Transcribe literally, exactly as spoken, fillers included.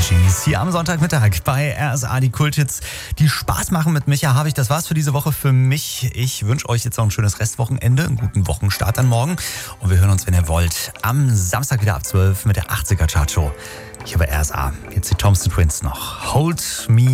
Gees hier am Sonntagmittag bei R S A, die Kulthits, die Spaß machen mit Micha Habich. Das war's für diese Woche für mich. Ich wünsche euch jetzt noch ein schönes Restwochenende, einen guten Wochenstart dann morgen. Und wir hören uns, wenn ihr wollt, am Samstag wieder ab zwölf mit der achtziger Chartshow hier bei R S A. Jetzt die Thompson Twins noch. Hold Me